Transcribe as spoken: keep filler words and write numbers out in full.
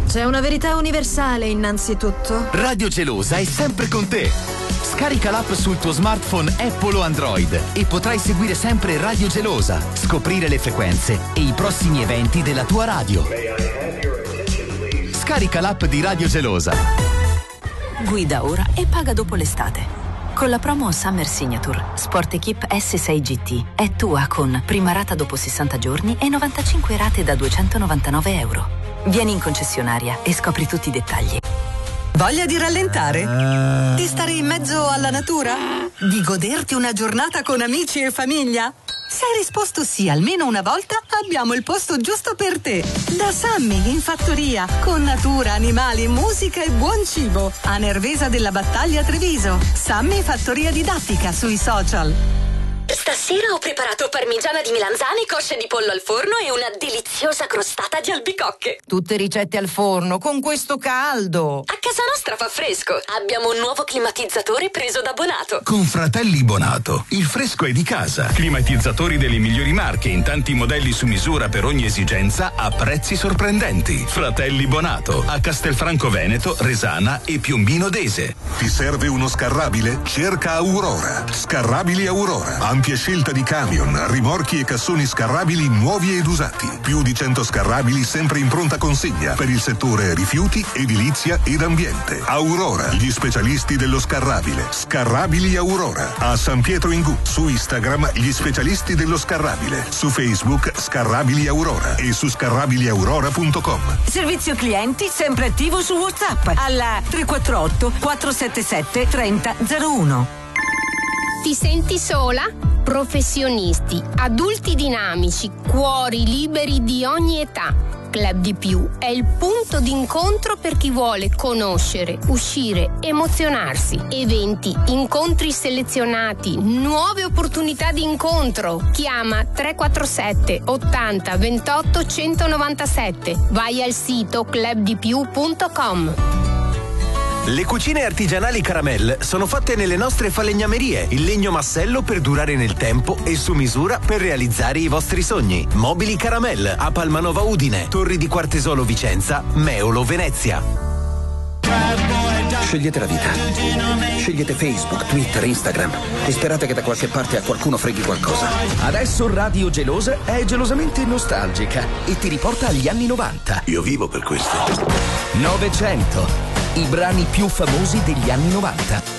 C'è una verità universale innanzitutto. Radio Gelosa è sempre con te. Scarica l'app sul tuo smartphone Apple o Android e potrai seguire sempre Radio Gelosa, scoprire le frequenze e i prossimi eventi della tua radio. Scarica l'app di Radio Gelosa. Guida ora e paga dopo l'estate. Con la promo Summer Signature, Sport Equip S sei G T è tua con prima rata dopo sessanta giorni e novantacinque rate da duecentonovantanove euro. Vieni in concessionaria e scopri tutti i dettagli. Voglia di rallentare? Di stare in mezzo alla natura? Di goderti una giornata con amici e famiglia? Se hai risposto sì almeno una volta, abbiamo il posto giusto per te. Da Sammy in fattoria, con natura, animali, musica e buon cibo. A Nervesa della Battaglia Treviso. Sammy Fattoria Didattica sui social. Stasera ho preparato parmigiana di melanzane, cosce di pollo al forno e una deliziosa crostata di albicocche. Tutte ricette al forno, con questo caldo. A casa nostra fa fresco. Abbiamo un nuovo climatizzatore preso da Bonato. Con Fratelli Bonato, il fresco è di casa. Climatizzatori delle migliori marche in tanti modelli su misura per ogni esigenza a prezzi sorprendenti. Fratelli Bonato, a Castelfranco Veneto, Resana e Piombino Dese. Ti serve uno scarrabile? Cerca Aurora. Scarrabili Aurora. Ampia scelta di camion, rimorchi e cassoni scarrabili nuovi ed usati. Più di cento scarrabili sempre in pronta consegna per il settore rifiuti, edilizia ed ambiente. Aurora, gli specialisti dello scarrabile. Scarrabili Aurora. A San Pietro in Gu. Su Instagram gli specialisti dello scarrabile. Su Facebook Scarrabili Aurora e su scarrabili aurora punto com. Servizio clienti sempre attivo su WhatsApp alla tre quattro otto quattro sette sette tre zero zero uno. Ti senti sola? Professionisti, adulti dinamici, cuori liberi di ogni età. Club di Più è il punto d'incontro per chi vuole conoscere, uscire, emozionarsi. Eventi, incontri selezionati, nuove opportunità di incontro. Chiama tre quattro sette ottanta ventotto centonovantasette. Vai al sito club di più punto com. Le cucine artigianali Caramel sono fatte nelle nostre falegnamerie, in legno massello per durare nel tempo e su misura per realizzare i vostri sogni. Mobili Caramel a Palmanova Udine, Torri di Quartesolo Vicenza, Meolo Venezia. Scegliete la vita. Scegliete Facebook, Twitter, Instagram e sperate che da qualche parte a qualcuno freghi qualcosa. Adesso Radio Gelosa è gelosamente nostalgica e ti riporta agli anni novanta. Io vivo per questo. novecento. I brani più famosi degli anni novanta.